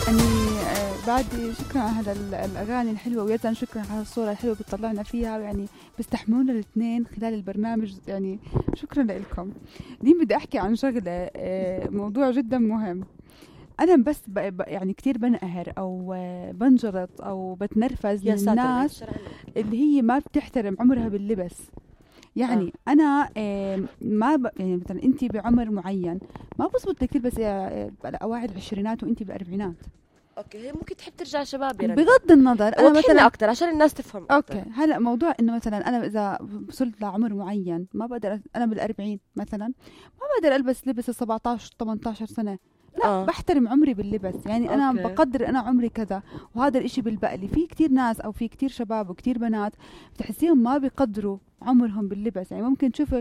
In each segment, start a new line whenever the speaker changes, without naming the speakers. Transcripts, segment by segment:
يعني بعد شكرا على هذا الأغاني الحلوة، ويزن شكرا على الصورة الحلوة اللي بتطلعنا فيها، يعني بيستحملونا الاثنين خلال البرنامج، يعني شكرا لكم. اليوم بدي أحكي عن شغلة، موضوع جدا مهم. أنا بس يعني كتير بنقهر أو بنجرط أو بتنرفز من الناس اللي هي ما بتحترم عمرها باللبس. يعني أنا يعني مثلا أنت بعمر معين ما بزبط لك تلبسي أواعي العشرينات وأنت بالأربعينات.
اوكي، هي ممكن تحب ترجع شباب يعني.
بغض النظر
انا مثلا اكثر عشان الناس تفهم
اوكي أكتر. هلا موضوع انه مثلا انا اذا وصلت لعمر معين ما بقدر، انا بالأربعين مثلا ما بقدر البس لبس 17 18 سنه. لا بحترم عمري باللبس، يعني انا بقدر انا عمري كذا، وهذا الاشي بالبقلي. في كتير ناس او في كتير شباب وكتير بنات بتحسيهم ما بيقدروا عمرهم باللبس. يعني ممكن تشوفي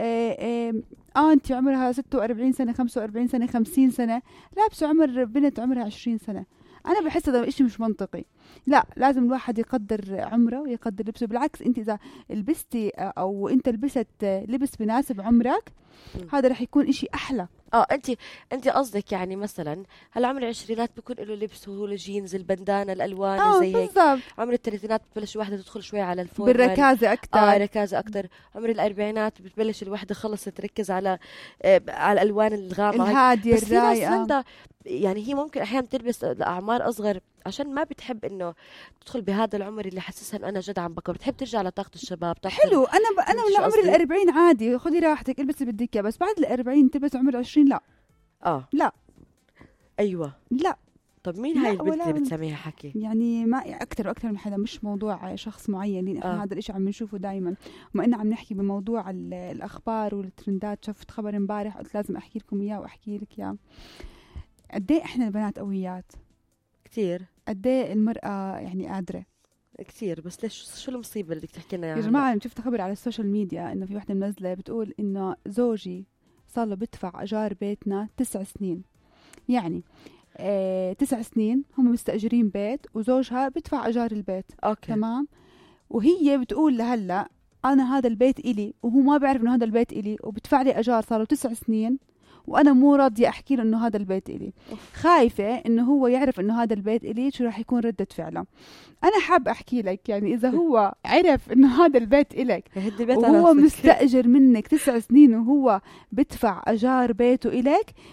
انت عمرها 46 سنه 45 سنه 50 سنه لابسه عمر بنت عمرها 20 سنه. انا بحس هذا الشيء مش منطقي. لا، لازم الواحد يقدر عمره ويقدر لبسه. بالعكس، انت اذا لبستي او انت لبست لبس بناسب عمرك هذا رح يكون اشي احلى.
انت قصدك يعني مثلا هلا عمر العشرينات بيكون له لبس، وهو الجينز البندانه الالوان زي هيك. عمر الثلاثينات بتبلش الوحده تدخل شوي على الفورمال
بالركازه اكثر.
ركازه اكثر. عمر الاربعينات بتبلش الوحده خلص تركز على الالوان الغامقه
الهاديه الرايقه.
يعني هي ممكن احيانا تلبس لاعمار اصغر عشان ما بتحب انه تدخل بهذا العمر اللي حسسها انه انا جد عم بكبر، بتحب ترجع لطاقه الشباب.
حلو. انا من عمر الأربعين عادي، خذي راحتك البسي بدك اياه، بس بعد الأربعين تلبس عمر 20 لا. لا
ايوه
لا.
طب مين هاي البنت اللي بتسميها حكي؟
يعني ما اكثر واكثر من حدا، مش موضوع شخص معين، لان احنا هذا الاشي عم نشوفه دائما. وما إننا عم نحكي بموضوع الاخبار والترندات. شفت خبر امبارح قلت لازم احكي لكم اياه واحكي لك اياه. قد ايه احنا البنات قويات
كثير،
قد ايه المرأة يعني قادرة
كثير. بس ليش؟ شو المصيبة اللي بدك تحكي لنا
يا جماعة؟ أنا شفت خبر على السوشيال ميديا إنه في وحدة منزلة بتقول إنه زوجي صار له بدفع أجار بيتنا 9 سنين. يعني 9 سنين هم مستأجرين بيت وزوجها بدفع أجار البيت. تمام. وهي بتقول لهلا أنا هذا البيت إلي، وهو ما بيعرف إنه هذا البيت إلي، وبدفع لي أجار صار له 9 سنين، وأنا مو راضية أحكي له إنه هذا البيت إلي. خايفة إنه هو يعرف إنه هذا البيت إلي، شو راح يكون ردة فعله. أنا حاب أحكي لك، يعني إذا هو عرف إنه هذا البيت إلك وهو مستأجر منك 9 سنين وهو بدفع أجار بيته إلك،